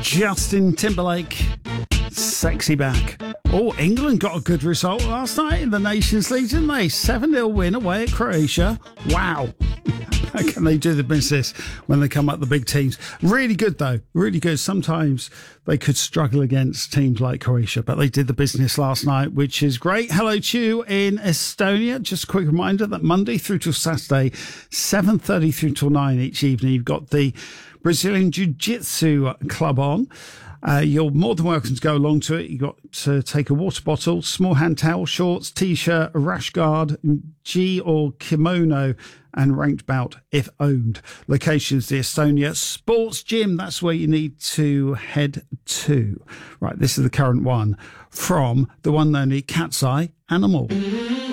Justin Timberlake, Sexy Back. Oh, England got a good result last night in the Nations League, didn't they? 7-0 win away at Croatia. Wow. How can they do the business when they come up the big teams? Really good, though. Really good. Sometimes they could struggle against teams like Croatia, but they did the business last night, which is great. Hello to you in Estonia. Just a quick reminder that Monday through till Saturday, 7:30 through till 9 each evening, you've got the Brazilian Jiu-Jitsu club on. You're more than welcome to go along to it. You've got to take a water bottle, small hand towel, shorts, t-shirt, a rash guard, gi or kimono, and ranked belt if owned. Locations, the Estonia Sports Gym. That's where you need to head to. Right, this is the current one from the one and only Cat's Eye Animal.